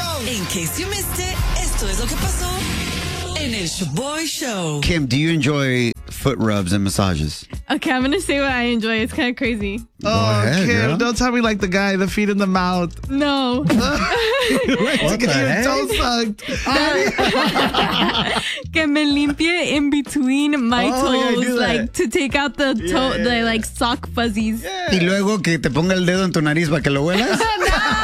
In case you missed it, esto es lo que pasó en el Shaboy Show. Kim, do you enjoy foot rubs and massages? Okay, I'm going to say what I enjoy. It's kind of crazy. Go ahead, Kim, girl. don't tell me like the guy, the feet in the mouth. No. What the Get your heck? toe sucked. Que me limpie in between my Oh, yeah, I toes, do that. like to take out the toe, Yeah. the like sock fuzzies. Y luego que te ponga el dedo en tu nariz para que lo huelas. No.